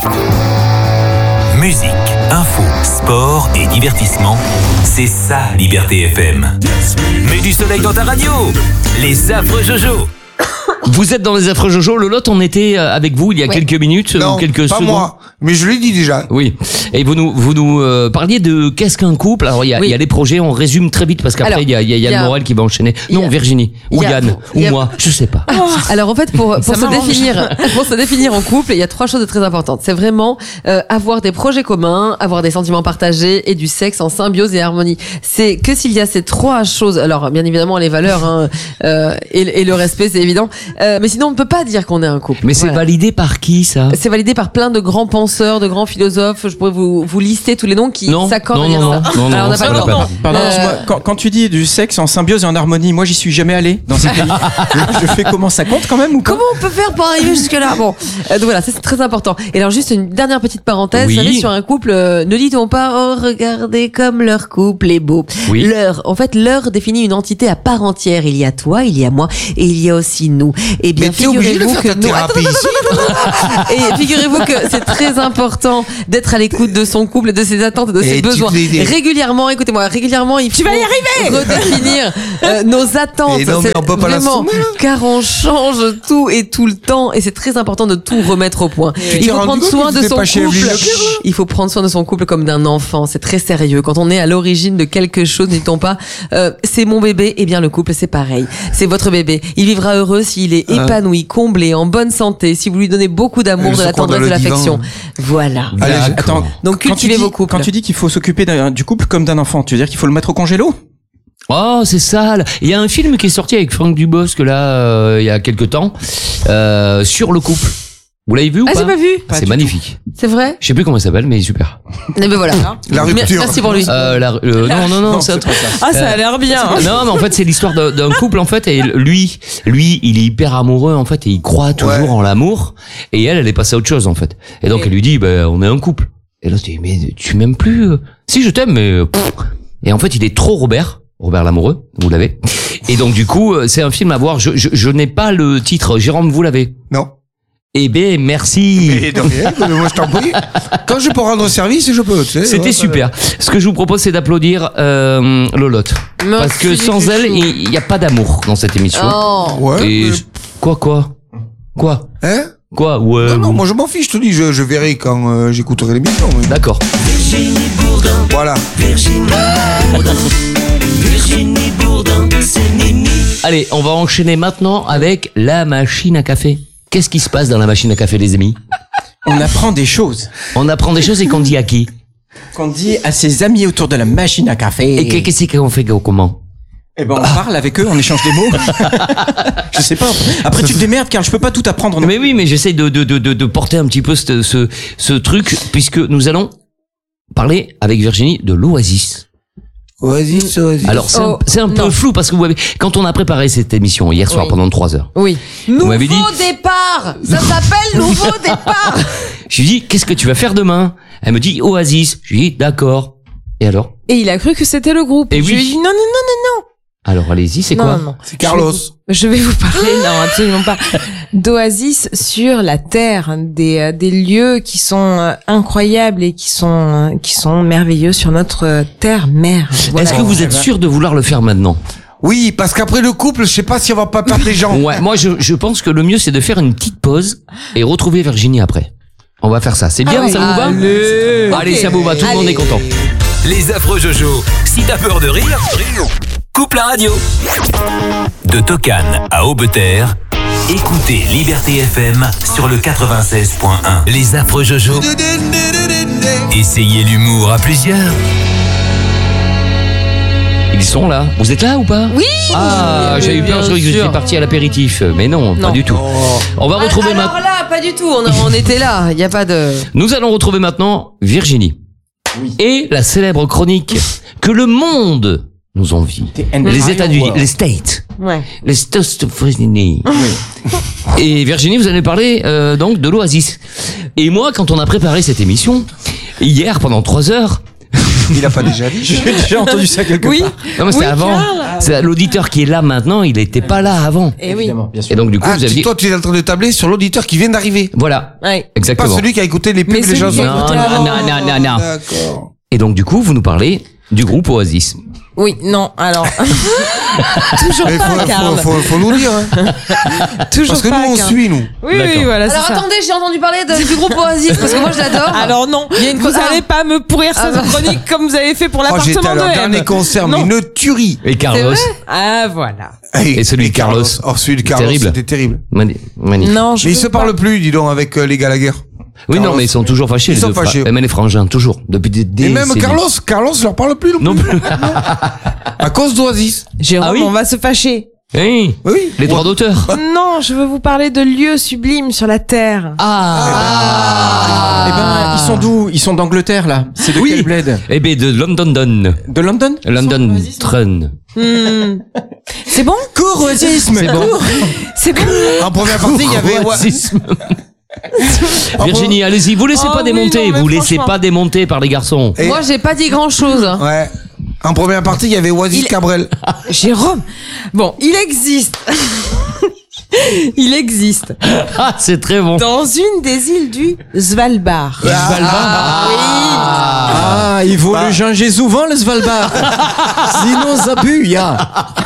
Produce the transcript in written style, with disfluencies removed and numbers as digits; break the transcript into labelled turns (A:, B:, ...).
A: Musique, info, sport et divertissement, c'est ça Liberté FM. Mets du soleil dans ta radio, les affreux Jojo.
B: Vous êtes dans les affreux Jojo. Lolotte, on était avec vous il y a quelques minutes
C: non,
B: ou quelques
C: pas
B: secondes.
C: moi, mais je l'ai dit déjà.
B: Oui. Et vous nous parliez de qu'est-ce qu'un couple. Alors il y a les projets. On résume très vite parce qu'après il y a Yann Morel qui va enchaîner. Non, Virginie ou Yann ou moi, je sais pas.
D: Alors en fait pour se définir en couple, il y a 3 choses très importantes. C'est vraiment avoir des projets communs, avoir des sentiments partagés et du sexe en symbiose et harmonie. C'est que s'il y a ces 3 choses. Alors bien évidemment les valeurs et le respect, c'est évident. Mais sinon on ne peut pas dire qu'on est un couple.
B: Mais c'est validé par qui ça?
D: C'est validé par plein de grands penseurs, de grands philosophes. Je pourrais vous lister tous les noms qui s'accordent à dire ça.
B: Non,
D: alors, on n'a pas le temps.
E: Pardon, quand tu dis du sexe en symbiose et en harmonie, moi j'y suis jamais allé dans ces pays. Je fais comment, ça compte quand même ou pas?
D: Comment on peut faire pour arriver jusque là? Bon, donc voilà, ça c'est très important. Et alors juste une dernière petite parenthèse, vous savez, sur un couple, ne dit-on pas oh regardez comme leur couple est beau. Leur définit une entité à part entière. Il y a toi, il y a moi et il y a aussi nous. Et bien figurez-vous que figurez-vous que c'est très important d'être à l'écoute de son couple, de ses attentes et de ses besoins. Régulièrement, écoutez-moi, il faut redéfinir nos attentes. C'est vraiment, car on change tout et tout le temps et c'est très important de tout remettre au point. Il faut prendre soin de son couple. Il faut prendre soin de son couple comme d'un enfant. C'est très sérieux. Quand on est à l'origine de quelque chose, n'étant pas, c'est mon bébé, et bien le couple c'est pareil. C'est votre bébé. Il vivra heureux s'il est épanoui, comblé, en bonne santé, si vous lui donnez beaucoup d'amour, de la tendresse, de l'affection. Voilà.
E: Allez, attends.
D: Donc cultivez vos couples.
E: Quand tu dis qu'il faut s'occuper du couple comme d'un enfant, tu veux dire qu'il faut le mettre au congélo?
B: Oh, c'est sale. Il y a un film qui est sorti avec Franck Dubosc là, il y a quelques temps, sur le couple. Vous l'avez vu ou pas?
D: J'ai pas vu.
B: C'est magnifique.
D: C'est vrai?
B: Je sais plus comment il s'appelle, mais il est super.
D: Et ben voilà.
C: La rupture.
D: Merci pour lui.
B: Non, ça
D: a l'air bien.
B: Non, mais en fait, c'est l'histoire d'un couple, en fait, et lui, il est hyper amoureux, en fait, et il croit toujours en l'amour, et elle est passée à autre chose, en fait. Et donc, elle lui dit, on est un couple. Et là, je dis, mais tu m'aimes plus? Si, je t'aime, mais, Et en fait, il est trop Robert l'amoureux, vous l'avez. Et donc, du coup, c'est un film à voir. Je n'ai pas le titre. Jérôme, vous l'avez?
C: Non.
B: Eh ben, merci.
C: Et de rien, moi je t'en prie. Quand je peux rendre service, je peux. Tu sais,
B: c'était super. Ce que je vous propose, c'est d'applaudir Lolotte.
D: Merci,
B: parce que sans elle, il n'y a pas d'amour dans cette émission.
D: Oh.
C: Ouais.
B: Et quoi
C: Hein?
B: Quoi? Ouais.
C: Non, moi je m'en fiche, je te dis, je verrai quand j'écouterai l'émission. Mais...
B: D'accord.
A: Virginie Bourdin.
C: Voilà.
A: Virginie Bourdin, c'est Mimi.
B: Allez, on va enchaîner maintenant avec la machine à café. Qu'est-ce qui se passe dans la machine à café, les amis?
E: On apprend des choses.
B: On apprend des choses et qu'on dit à qui?
E: Qu'on dit à ses amis autour de la machine à café.
B: Et qu'est-ce qu'on fait comment?
E: Eh ben, on parle avec eux, on échange des mots. Je sais pas. Après, tu te démerdes, car je peux pas tout apprendre.
B: Mais oui, mais j'essaie de porter un petit peu ce truc, puisque nous allons parler avec Virginie de l'Oasis.
C: Oasis.
B: Alors c'est un peu flou parce que quand on a préparé cette émission hier soir pendant 3 heures.
D: Oui. Nouveau
B: dit,
D: départ. Ça s'appelle nouveau départ.
B: Je lui dis qu'est-ce que tu vas faire demain? Elle me dit Oasis. Je lui dis d'accord. Et alors?
F: Et il a cru que c'était le groupe.
B: Et
F: je lui ai dit non.
B: Alors allez-y, c'est quoi?
F: Non.
C: C'est Carlos.
F: Je vais vous parler, non absolument pas, d'Oasis sur la Terre, des lieux qui sont incroyables et qui sont merveilleux sur notre terre-mère. Voilà.
B: Est-ce que vous êtes sûr de vouloir le faire maintenant?
C: Oui, parce qu'après le couple, je sais pas si on va pas perdre les gens.
B: Ouais, moi je pense que le mieux c'est de faire une petite pause et retrouver Virginie après. On va faire ça. C'est bien, ça vous va? Allez, ça vous va, tout le monde est content.
A: Les affreux Jojo, si t'as peur de rire, coupe la radio. De Tocane à Aubeterre, écoutez Liberté FM sur le 96.1. Les affreux Jojo. Essayez l'humour à plusieurs.
B: Ils sont là. Vous êtes là ou pas?
D: Oui.
B: Ah, j'ai eu peur, je croyais que vous étiez parti à l'apéritif. Mais non, pas du tout. On va retrouver
D: alors là, pas du tout. On était là. Il y a pas de.
B: Nous allons retrouver maintenant Virginie. Oui. Et la célèbre chronique que le monde nous envie. Les États-Unis, les States.
D: Ouais.
B: Les États-Unis. Et Virginie, vous allez parler donc de l'Oasis. Et moi, quand on a préparé cette émission, hier pendant 3 heures,
C: Il a pas déjà dit?
E: J'ai déjà entendu ça quelque part.
B: Non, mais c'était avant. C'est l'auditeur qui est là maintenant, il était pas là avant.
F: Et oui.
E: Évidemment, bien sûr.
B: Et donc du coup, vous avez dit
C: toi, tu es en train de tabler sur l'auditeur qui vient d'arriver.
B: voilà.
F: Ouais.
B: Exactement.
C: Pas celui qui a écouté les pubs,
F: Mais
C: les
F: celui
C: chansons.
F: qui a écouté avant.
B: Non.
C: D'accord.
B: Et donc du coup, vous nous parlez du groupe Oasis.
F: Oui, non, alors. Toujours
C: Mais
F: pas, Karl.
C: faut nous dire, hein.
F: Toujours
C: Parce que
F: pas,
C: nous, on
F: Karl.
C: suit, nous.
F: Oui,
B: D'accord.
F: oui, voilà, c'est
D: Alors
F: ça.
D: attendez, j'ai entendu parler du groupe Oasis parce que moi je l'adore.
F: Alors non, vous allez pas me pourrir cette chronique comme vous avez fait pour
C: Oh, j'étais
F: l'appartement
C: à
F: de
C: leur
F: M.
C: dernier concert, mais
F: Non.
C: une tuerie.
B: Et Carlos.
F: Ah, voilà.
B: Et celui de Carlos.
C: Oh, celui de Carlos,
B: Terrible.
C: c'était terrible.
B: Magnifique.
F: Non, je
C: Mais ils
F: veux
C: se
F: pas.
C: parlent plus, dis donc, avec les Gallagher.
B: Oui,
C: Carlos.
B: non, mais ils sont toujours fâchés.
C: Ils
B: les
C: sont
B: deux frères.
C: fâchés.
B: Et même les frangins, toujours. Depuis des
C: Et
B: décennies.
C: même Carlos leur parle plus
B: Non plus.
C: à cause d'Oasis.
F: Jérôme,
B: Ah oui
F: on va se fâcher.
B: Oui.
C: Oui.
B: Les droits d'auteur.
F: Non, je veux vous parler de lieux sublimes sur la Terre.
E: Eh ben, ils sont d'où? Ils sont d'Angleterre, là. C'est de quel bled?
B: Eh ben, de London.
E: De London?
B: London Trun.
F: C'est bon?
E: Courosisme!
B: C'est bon.
F: C'est bon?
C: En première partie, il y avait
B: Racisme. Virginie, allez-y, vous laissez
F: Oh
B: pas
F: oui,
B: démonter,
F: non, mais
B: vous laissez
F: franchement.
B: pas démonter par les garçons.
C: Et-
D: Moi j'ai pas dit grand chose.
C: Ouais. En première partie, il y avait Oasis Cabrel.
F: Jérôme. Bon, il existe. Il existe.
B: Ah, c'est très bon.
F: Dans une des îles du Svalbard.
E: Ah, il vaut le ginger souvent, le Svalbard. Sinon, ça pue, ya.